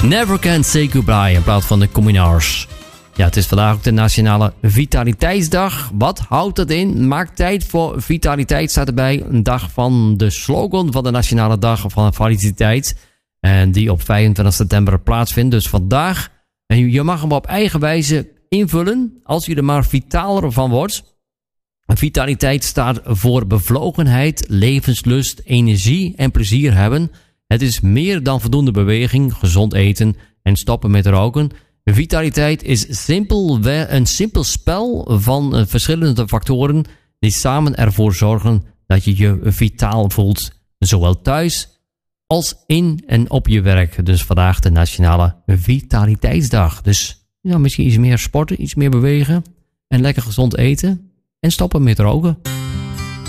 Never Can Say Goodbye in plaats van de Communards. Ja, het is vandaag ook de Nationale Vitaliteitsdag. Wat houdt dat in? Maak tijd voor vitaliteit staat erbij. Een dag van de slogan van de Nationale Dag van Vitaliteit. En die op 25 september plaatsvindt. Dus vandaag. En je mag hem op eigen wijze invullen. Als je er maar vitaler van wordt. Vitaliteit staat voor bevlogenheid, levenslust, energie en plezier hebben. Het is meer dan voldoende beweging, gezond eten en stoppen met roken. Vitaliteit is een simpel spel van verschillende factoren die samen ervoor zorgen dat je je vitaal voelt. Zowel thuis als in en op je werk. Dus vandaag de Nationale Vitaliteitsdag. Dus ja, misschien iets meer sporten, iets meer bewegen en lekker gezond eten en stoppen met roken.